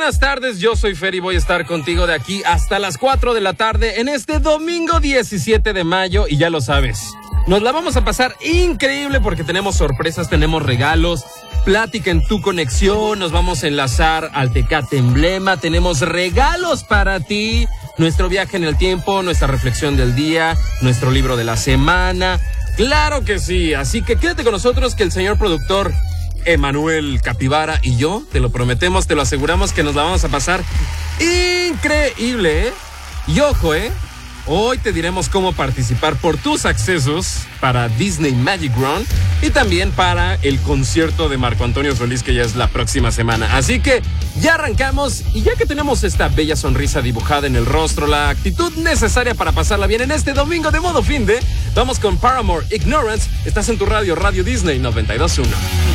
buenas tardes, yo soy Fer y voy a estar contigo de aquí hasta las 4 de la tarde en este domingo 17 de mayo y ya lo sabes, nos la vamos a pasar increíble porque tenemos sorpresas, tenemos regalos, plática en tu conexión, nos vamos a enlazar al Tecate Emblema, tenemos regalos para ti, nuestro viaje en el tiempo, nuestra reflexión del día, nuestro libro de la semana, claro que sí, así que quédate con nosotros que el señor productor Emanuel Capivara y yo, te lo prometemos, te lo aseguramos que nos la vamos a pasar increíble, ¿eh? Y ojo, hoy te diremos cómo participar por tus accesos para Disney Magic Run y también para el concierto de Marco Antonio Solís que ya es la próxima semana. Así que ya arrancamos y ya que tenemos esta bella sonrisa dibujada en el rostro, la actitud necesaria para pasarla bien en este domingo de modo finde, vamos con Paramore, Ignorance. Estás en tu radio, Radio Disney 92.1.